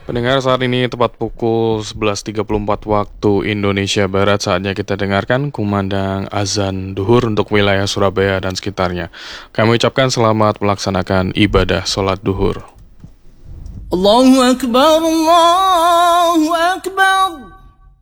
Pendengar, saat ini tepat pukul 11.34 waktu Indonesia Barat. Saatnya kita dengarkan kumandang azan duhur untuk wilayah Surabaya dan sekitarnya. Kami ucapkan selamat melaksanakan ibadah sholat duhur. Allahu Akbar, Allahu Akbar.